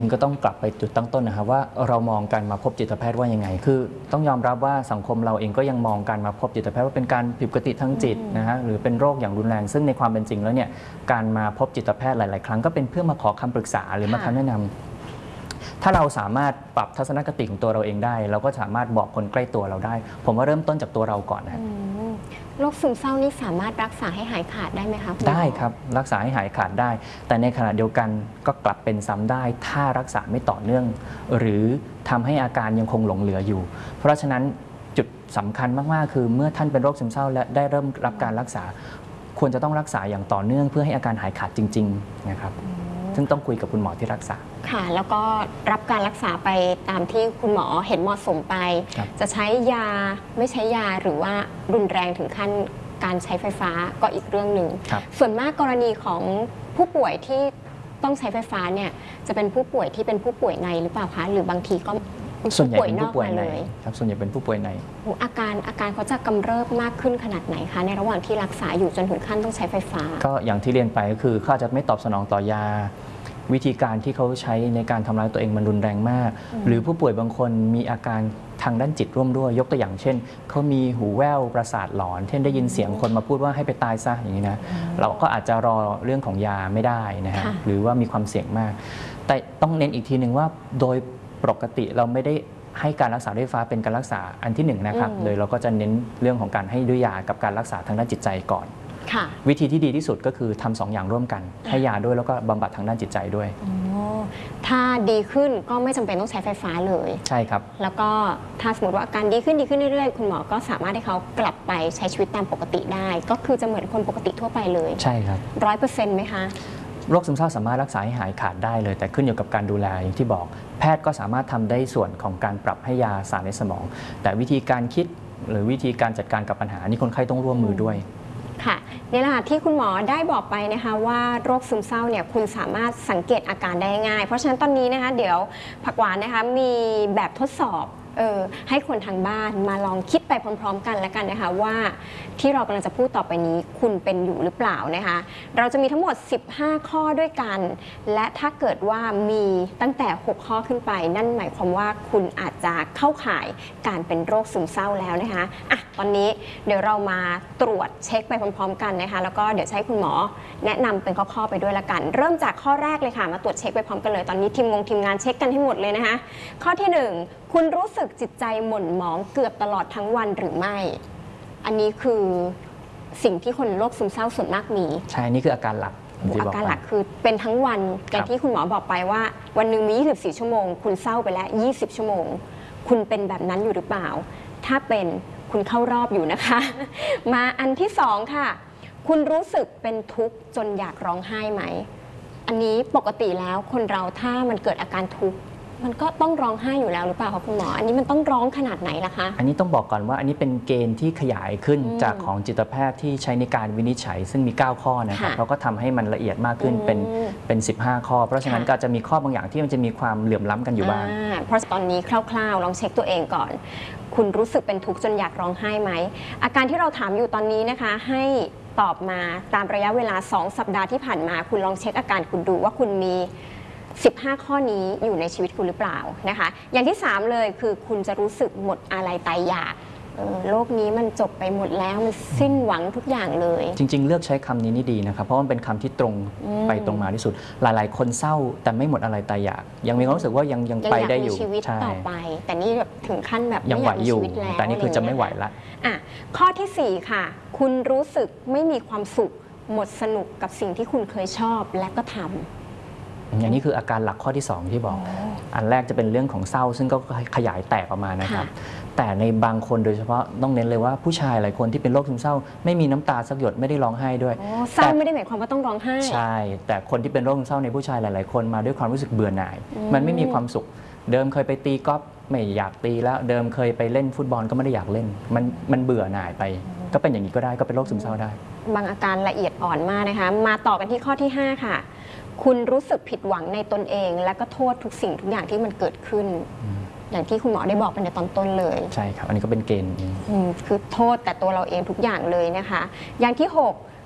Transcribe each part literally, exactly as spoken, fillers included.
ก็ต้องกลับไปจุดตั้งต้นนะครับว่าเรามองการมาพบจิตแพทย์ว่ายังไงคือต้องยอมรับว่าสังคมเราเองก็ยังมองการมาพบจิตแพทย์ว่าเป็นการผิดปกติทางจิตนะฮะหรือเป็นโรคอย่างรุนแรงซึ่งในความเป็นจริงแล้วเนี่ยการมาพบจิตแพทย์หลายๆครั้งก็เป็นเพื่อมาขอคำปรึกษาหรือมาคำแนะนำถ้าเราสามารถปรับทัศนคติของตัวเราเองได้เราก็สามารถบอกคนใกล้ตัวเราได้ผมว่าเริ่มต้นจากตัวเราก่อนนะโรคซึมเศร้านี่สามารถรักษาให้หายขาดได้ไหมคะได้ครับรักษาให้หายขาดได้แต่ในขณะเดียวกันก็กลับเป็นซ้ำได้ถ้ารักษาไม่ต่อเนื่องหรือทำให้อาการยังคงหลงเหลืออยู่เพราะฉะนั้นจุดสำคัญมากๆคือเมื่อท่านเป็นโรคซึมเศร้าและได้เริ่มรับการรักษาควรจะต้องรักษาอย่างต่อเนื่องเพื่อให้อาการหายขาดจริงๆนะครับซึ่งต้องคุยกับคุณหมอที่รักษาค่ะแล้วก็รับการรักษาไปตามที่คุณหมอเห็นเหมาะสมไปจะใช้ยาไม่ใช้ยาหรือว่ารุนแรงถึงขั้นการใช้ไฟฟ้าก็อีกเรื่องหนึ่งส่วนมากกรณีของผู้ป่วยที่ต้องใช้ไฟฟ้าเนี่ยจะเป็นผู้ป่วยที่เป็นผู้ป่วยในหรือเปล่าคะหรือบางทีก็ส่วนใหญ่เป็นผู้ป่วยในครับส่วนใหญ่เป็นผู้ป่วยในอาการอาการเขาจะกำเริบมากขึ้นขนาดไหนคะในระหว่างที่รักษาอยู่จนถึงขั้นต้องใช้ไฟฟ้าก็อย่างที่เรียนไปก็คือเขาจะไม่ตอบสนองต่อยาวิธีการที่เขาใช้ในการทำร้ายตัวเองมันรุนแรงมากหรือผู้ป่วยบางคนมีอาการทางด้านจิตร่วมด้วยยกตัวอย่างเช่นเขามีหูแว่วประสาทหลอนเช่นได้ยินเสียงคนมาพูดว่าให้ไปตายซะอย่างนี้นะเราก็อาจจะรอเรื่องของยาไม่ได้นะฮะหรือว่ามีความเสี่ยงมากแต่ต้องเน้นอีกทีหนึ่งว่าโดยปกติเราไม่ได้ให้การรักษาด้วยไฟฟ้าเป็นการรักษาอันที่หนึ่งนะครับเลยเราก็จะเน้นเรื่องของการให้ด้วยยากับการรักษาทางด้านจิตใจก่อนวิธีที่ดีที่สุดก็คือทำสองอย่างร่วมกันให้ยาด้วยแล้วก็บำบัดทางด้านจิตใจด้วยถ้าดีขึ้นก็ไม่จำเป็นต้องใช้ไฟฟ้าเลยใช่ครับแล้วก็ถ้าสมมติว่าอาการดีขึ้นดีขึ้นเรื่อยๆคุณหมอก็สามารถให้เขากลับไปใช้ชีวิตตามปกติได้ก็คือจะเหมือนคนปกติทั่วไปเลยใช่ครับร้อยเปอร์เซ็นต์ไหมคะโรคซึมเศร้าสามารถรักษาให้หายขาดได้เลยแต่ขึ้นอยู่กับการดูแลอย่างที่บอกแพทย์ก็สามารถทำได้ส่วนของการปรับให้ยาสารในสมองแต่วิธีการคิดหรือวิธีการจัดการกับปัญหานี่คนไข้ต้องร่วมมือด้วยค่ะนี่แหละที่คุณหมอได้บอกไปนะคะว่าโรคซึมเศร้าเนี่ยคุณสามารถสังเกตอาการได้ง่ายเพราะฉะนั้นตอนนี้นะคะเดี๋ยวผักหวานนะคะมีแบบทดสอบเออให้คนทางบ้านมาลองคิดไปพร้อมๆกันแล้วกันนะคะว่าที่เรากำลังจะพูดต่อไปนี้คุณเป็นอยู่หรือเปล่านะคะเราจะมีทั้งหมดสิบห้าข้อด้วยกันและถ้าเกิดว่ามีตั้งแต่หกข้อขึ้นไปนั่นหมายความว่าคุณอาจจะเข้าข่ายการเป็นโรคซึมเศร้าแล้วนะคะอ่ะตอนนี้เดี๋ยวเรามาตรวจเช็คไปพร้อมๆกันนะคะแล้วก็เดี๋ยวให้คุณหมอแนะนำเป็นข้อๆไปด้วยละกันเริ่มจากข้อแรกเลยค่ะมาตรวจเช็คไปพร้อมกันเลยตอนนี้ทีมงงทีมงานเช็คกันให้หมดเลยนะคะข้อที่หนึ่งคุณรู้สึกจิตใจหม่นหมองเกือบตลอดทั้งวันหรือไม่อันนี้คือสิ่งที่คนโรคซึมเศร้าส่วนมากมีใช่นี่คืออาการหลักอาการหลักคือเป็นทั้งวันอย่างที่คุณหมอบอกไปว่าวันหนึ่งมียี่สิบสี่ชั่วโมงคุณเศร้าไปแล้วยี่สิบชั่วโมงคุณเป็นแบบนั้นอยู่หรือเปล่าถ้าเป็นคุณเข้ารอบอยู่นะคะมาอันที่สองค่ะคุณรู้สึกเป็นทุกข์จนอยากร้องไห้ไหมอันนี้ปกติแล้วคนเราถ้ามันเกิดอาการทุกข์มันก็ต้องร้องไห้อยู่แล้วหรือเปล่าคะคุณหมออันนี้มันต้องร้องขนาดไหนล่ะคะอันนี้ต้องบอกก่อนว่าอันนี้เป็นเกณฑ์ที่ขยายขึ้นจากของจิตแพทย์ที่ใช้ในการวินิจฉัยซึ่งมีเก้าข้อนะครับเขาก็ทำให้มันละเอียดมากขึ้นเป็นเป็นสิบห้าข้อเพราะฉะนั้นก็จะมีข้อบางอย่างที่มันจะมีความเหลื่อมล้ำกันอยู่บ้างเพราะตอนนี้คร่าวๆลองเช็คตัวเองก่อนคุณรู้สึกเป็นทุกข์จนอยากร้องไห้ไหมอาการที่เราถามอยู่ตอนนี้นะคะให้ตอบมาตามระยะเวลาสองสัปดาห์ที่ผ่านมาคุณลองเช็คอาการคุณดูว่าคุณมีสิบห้าข้อนี้อยู่ในชีวิตคุณหรือเปล่านะคะอย่างที่สามเลยคือคุณจะรู้สึกหมดอะไรตายอยากโลกนี้มันจบไปหมดแล้วมันสิ้นหวังทุกอย่างเลยจริงๆเลือกใช้คำนี้นี่ดีนะครับเพราะมันเป็นคำที่ตรงไปตรงมาที่สุดหลายๆคนเศร้าแต่ไม่หมดอะไรตายอยากยังมีความรู้สึกว่ายังยังไปได้อยู่ชีวิตต่อไปแต่นี่แบบถึงขั้นแบบยังไหวอยู่แต่นี่คือจะไม่ไหวละอ่ะข้อที่สี่ค่ะคุณรู้สึกไม่มีความสุขหมดสนุกกับสิ่งที่คุณเคยชอบและก็ทำอย่างนี้คืออาการหลักข้อที่สองที่บอกอันแรกจะเป็นเรื่องของเศร้าซึ่งก็ขยายแตกออกมานะครับแต่ในบางคนโดยเฉพาะต้องเน้นเลยว่าผู้ชายหลายคนที่เป็นโรคซึมเศร้าไม่มีน้ำตาสักหยดไม่ได้ร้องไห้ด้วยเศร้าไม่ได้หมายความว่าต้องร้องไห้ใช่แต่คนที่เป็นโรคซึมเศร้าในผู้ชายหลายๆคนมาด้วยความรู้สึกเบื่อหน่ายมันไม่มีความสุขเดิมเคยไปตีกอล์ฟไม่อยากตีแล้วเดิมเคยไปเล่นฟุตบอลก็ไม่ได้อยากเล่นมันมันเบื่อหน่ายไปก็เป็นอย่างนี้ก็ได้ก็เป็นโรคซึมเศร้าได้บางอาการละเอียดอ่อนมากนะคะมาต่อกันที่ข้อที่ห้าค่ะคุณรู้สึกผิดหวังในตนเองและก็โทษทุกสิ่งทุกอย่างที่มันเกิดขึ้นอย่างที่คุณหมอได้บอกไปในตอนต้นเลยใช่ครับอันนี้ก็เป็นเกณฑ์คือโทษแต่ตัวเราเองทุกอย่างเลยนะคะอย่างที่หก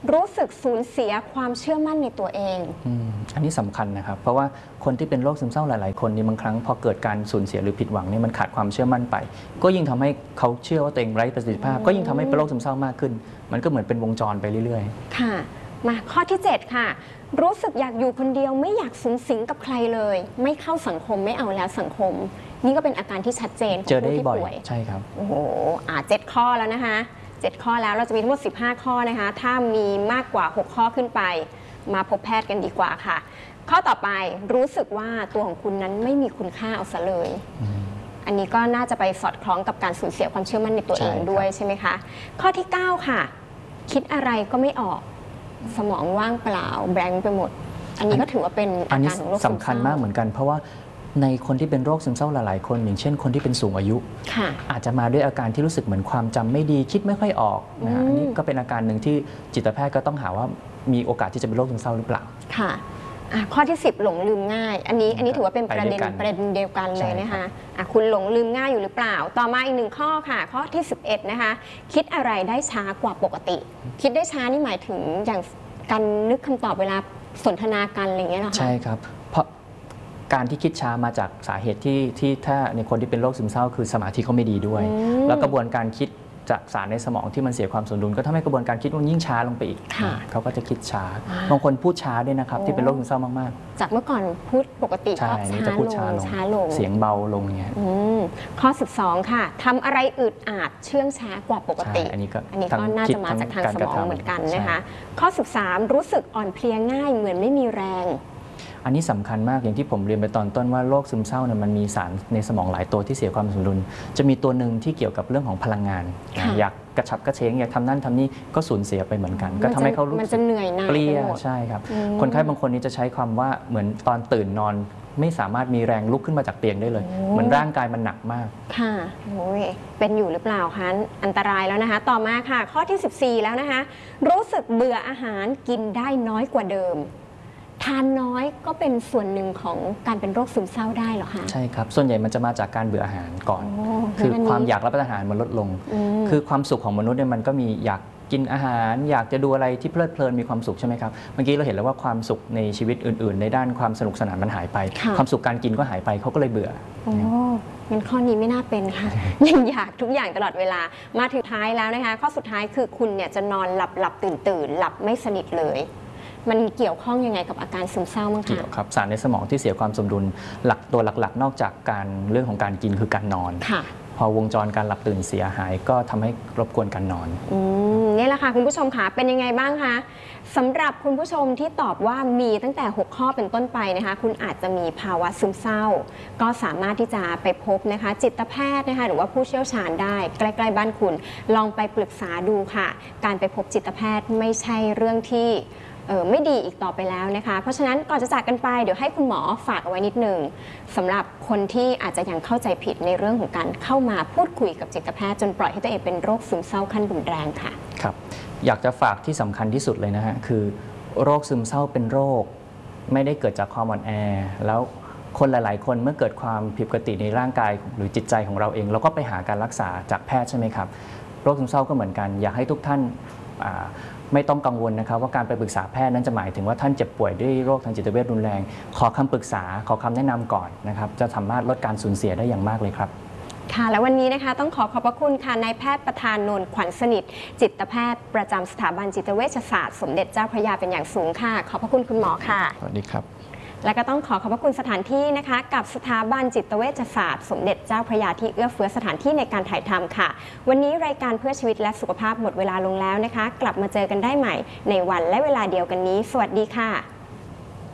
รู้สึกสูญเสียความเชื่อมั่นในตัวเองอืมอันนี้สำคัญนะครับเพราะว่าคนที่เป็นโรคซึมเศร้าหลายๆคนนี่บางครั้งพอเกิดการสูญเสียหรือผิดหวังนี่มันขาดความเชื่อมั่นไป ก็ยิ่งทำให้เขาเชื่อว่าตัวเองไร้ประสิทธิภาพก็ยิ่งทำให้เป็นโรคซึมเศร้ามากขึ้นมันก็เหมือนเป็นวงจรไปเรื่อยๆค่ะมาข้อที่เจ็ดค่ะรู้สึกอยากอยู่คนเดียวไม่อยากสุงสิงกับใครเลยไม่เข้าสังคมไม่เอาแล้วสังคมนี่ก็เป็นอาการที่ชัดเจนของผู้ที่ป่วยใช่ครับโอ้โหอ่าเจ็ดข้อแล้วนะคะเจ็ดข้อแล้วเราจะมีทั้งหมดสิบห้าข้อนะคะถ้ามีมากกว่าหกข้อขึ้นไปมาพบแพทย์กันดีกว่าค่ะข้อต่อไปรู้สึกว่าตัวของคุณนั้นไม่มีคุณค่าเอาซะเลยอันนี้ก็น่าจะไปสอดคล้องกับการสูญเสียความเชื่อมั่นในตัวเองด้วยใช่ไหมคะข้อที่เก้าค่ะคิดอะไรก็ไม่ออกสมองว่างเปล่าแบงค์ไปหมดอันนี้ก็ถือว่าเป็นอาการของโรคซึมเศร้าสำคัญมากเหมือนกันเพราะว่าในคนที่เป็นโรคซึมเศร้าหลายๆคนอย่างเช่นคนที่เป็นสูงอายุอาจจะมาด้วยอาการที่รู้สึกเหมือนความจำไม่ดีคิดไม่ค่อยออกนะอันนี้ก็เป็นอาการหนึ่งที่จิตแพทย์ก็ต้องหาว่ามีโอกาสที่จะเป็นโรคซึมเศร้าหรือเปล่าค่ะข้อที่สิบหลงลืมง่ายอันนี้อันนี้ถือว่าเป็นประเด็นประเด็นเดียวกันเลยนะคะะคุณหลงลืมง่ายอยู่หรือเปล่าต่อมาอีกหนึ่งข้อค่ะข้อที่สิบเอ็ดนะคะคิดอะไรได้ช้ากว่าปกติคิดได้ช้านี่หมายถึงอย่างการนึกคำตอบเวลาสนทนากันอะไรอย่างเงี้ยหรอคะใช่ครับเพราะการที่คิดช้ามาจากสาเหตุที่ที่ถ้าในคนที่เป็นโรคซึมเศร้าคือสมาธิเขาไม่ดีด้วยแล้วกระบวนการคิดจากสารในสมองที่มันเสียความสมดุลก็ทำให้กระบวนการคิดมันยิ่งช้าลงไปอีกเขาก็จะคิดช้าบางคนพูดช้าด้วยนะครับที่เป็นโรคซึมเศร้ามากๆจากเมื่อก่อนพูดปกติก็ช้าลงช้าลงเสียงเบาลงเงี้ยข้อสิบสองค่ะทำอะไรอึดอัดเชื่องช้ากว่าปกติอันนี้ก็อันนี้ก็น่าจะมาจากทางสมองเหมือนกันนะคะข้อสิบสามรู้สึกอ่อนเพลียง่ายเหมือนไม่มีแรงอันนี้สำคัญมากอย่างที่ผมเรียนไปตอนต้นว่าโรคซึมเศร้าเนี่ยมันมีสารในสมองหลายตัวที่เสียความสมดุลจะมีตัวหนึ่งที่เกี่ยวกับเรื่องของพลังงานอยากกระฉับกระเฉงอยากทำนั่นทำนี่ก็สูญเสียไปเหมือนกันก็ทำให้เขารู้สึกเปรี้ยใช่ครับคนไข้บางคนนี้จะใช้ความว่าเหมือนตอนตื่นนอนไม่สามารถมีแรงลุกขึ้นมาจากเตียงได้เลยเหมือนร่างกายมันหนักมากค่ะโอ้ยเป็นอยู่หรือเปล่าคะอันตรายแล้วนะคะต่อมาค่ะข้อที่สิบสี่แล้วนะคะรู้สึกเบื่ออาหารกินได้น้อยกว่าเดิมทานน้อยก็เป็นส่วนหนึ่งของการเป็นโรคซึมเศร้าได้หรอคะใช่ครับส่วนใหญ่มันจะมาจากการเบื่ออาหารก่อนคือความอยากรับประทานอาหารมันลดลงคือความสุขของมนุษย์เนี่ยมันก็มีอยากกินอาหารอยากจะดูอะไรที่เพลิดเพลินมีความสุขใช่ไหมครับเมื่อกี้เราเห็นแล้วว่าความสุขในชีวิตอื่นๆในด้านความสนุกสนานมันหายไปความสุขการกินก็หายไปเขาก็เลยเบื่อโอ้งั้นข้อนี้ไม่น่าเป็นค่ะยังอยากทุกอย่างตลอดเวลามาถึงท้ายแล้วนะคะข้อสุดท้ายคือคุณเนี่ยจะนอนหลับหลับตื่นตื่นหลับไม่สนิทเลยมันเกี่ยวข้องยังไงกับอาการซึมเศร้ามั้งคะเกี่ยวครับสารในสมองที่เสียความสมดุลหลักตัวหลักๆนอกจากการเรื่องของการกินคือการนอนพอวงจรการหลับตื่นเสียหายก็ทำให้รบกวนการนอนอืมนี่แหละค่ะคุณผู้ชมค่ะเป็นยังไงบ้างคะสำหรับคุณผู้ชมที่ตอบว่ามีตั้งแต่หกข้อเป็นต้นไปนะคะคุณอาจจะมีภาวะซึมเศร้าก็สามารถที่จะไปพบนะคะจิตแพทย์นะคะหรือว่าผู้เชี่ยวชาญได้ใกล้ๆบ้านคุณลองไปปรึกษาดูค่ะการไปพบจิตแพทย์ไม่ใช่เรื่องที่เออไม่ดีอีกต่อไปแล้วนะคะเพราะฉะนั้นก่อนจะจากกันไปเดี๋ยวให้คุณหมอฝากเอาไว้นิดนึงสำหรับคนที่อาจจะยังเข้าใจผิดในเรื่องของการเข้ามาพูดคุยกับจิตแพทย์จนปล่อยให้ตัวเองเป็นโรคซึมเศร้าขั้นรุนแรงค่ะครับอยากจะฝากที่สำคัญที่สุดเลยนะฮะคือโรคซึมเศร้าเป็นโรคไม่ได้เกิดจากความอ่อนแอแล้วคนหลายๆคนเมื่อเกิดความผิดปกติในร่างกายหรือจิตใจของเราเองเราก็ไปหาการรักษาจากแพทย์ใช่ไหมครับโรคซึมเศร้าก็เหมือนกันอยากให้ทุกท่านไม่ต้องกังวลนะครับว่าการไปปรึกษาแพทย์นั้นจะหมายถึงว่าท่านเจ็บป่วยด้วยโรคทางจิตเวชรุนแรงขอคำปรึกษาขอคำแนะนำก่อนนะครับจะสามารถลดการสูญเสียได้อย่างมากเลยครับค่ะและวันนี้นะคะต้องขอขอบพระคุณค่ะนายแพทย์ประธานนนท์ขวัญสนิทจิตแพทย์ประจำสถาบันจิตเวชศาสตร์สมเด็จเจ้าพระยาเป็นอย่างสูงค่ะขอบพระคุณคุณหมอค่ะสวัสดีครับและก็ต้องขอขอบพระคุณสถานที่นะคะกับสถาบันจิตเวชศาสตร์สมเด็จเจ้าพระยาที่เอื้อเฟื้อสถานที่ในการถ่ายทำค่ะวันนี้รายการเพื่อชีวิตและสุขภาพหมดเวลาลงแล้วนะคะกลับมาเจอกันได้ใหม่ในวันและเวลาเดียวกันนี้สวัสดีค่ะ